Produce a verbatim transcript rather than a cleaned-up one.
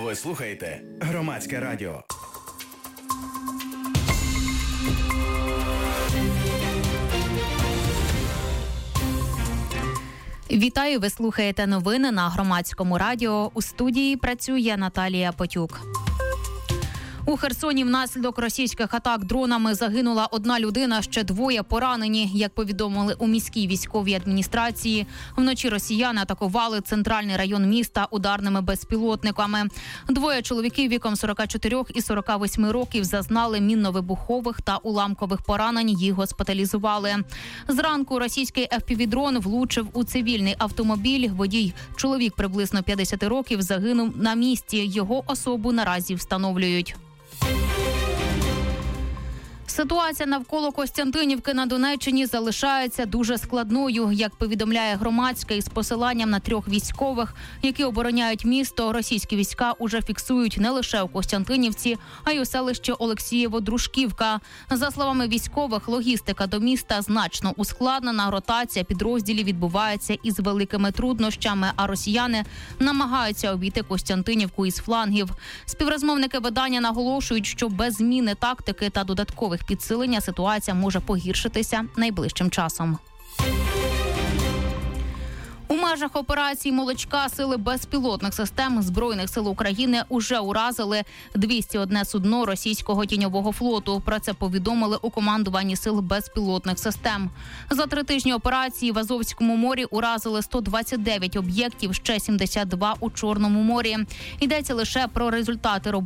Ви слухаєте Громадське радіо. Вітаю, ви слухаєте новини на Громадському радіо. У студії працює Наталія Потюк. У Херсоні внаслідок російських атак дронами загинула одна людина, ще двоє поранені. Як повідомили у міській військовій адміністрації, вночі росіяни атакували центральний район міста ударними безпілотниками. Двоє чоловіків віком сорок чотири і сорок вісім років зазнали мінно-вибухових та уламкових поранень, їх госпіталізували. Зранку російський еф пі ві-дрон влучив у цивільний автомобіль. Водій, чоловік приблизно п'ятдесят років, загинув на місці. Його особу наразі встановлюють. Ситуація навколо Костянтинівки на Донеччині залишається дуже складною. Як повідомляє Громадське, із посиланням на трьох військових, які обороняють місто, російські війська уже фіксують не лише у Костянтинівці, а й у селищі Олексієво-Дружківка. За словами військових, логістика до міста значно ускладнена, ротація підрозділів відбувається із великими труднощами, а росіяни намагаються обійти Костянтинівку із флангів. Співрозмовники видання наголошують, що без зміни тактики та додаткових підсилення ситуація може погіршитися найближчим часом. У межах операції «Молочка» сили безпілотних систем Збройних сил України уже уразили двісті одне судно російського тіньового флоту. Про це повідомили у командуванні сил безпілотних систем. За три тижні операції в Азовському морі уразили сто двадцять дев'ять об'єктів, ще сімдесят два у Чорному морі. Йдеться лише про результати роботи